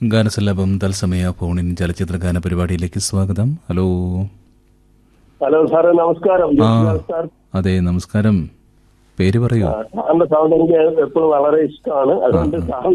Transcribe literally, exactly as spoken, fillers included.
ഗാനസല്ലാപം തത്സമയ ഫോണിൻ ചലച്ചിത്ര ഗാന പരിപാടിയിലേക്ക് സ്വാഗതം. ഹലോ ഹലോ സാറേ, നമസ്കാരം. ആ അതെ, നമസ്കാരം. പേര് പറയൂ. സാറിന്റെ സൗണ്ട് എനിക്ക് എപ്പോഴും വളരെ ഇഷ്ടമാണ്. അതുകൊണ്ട് സാർ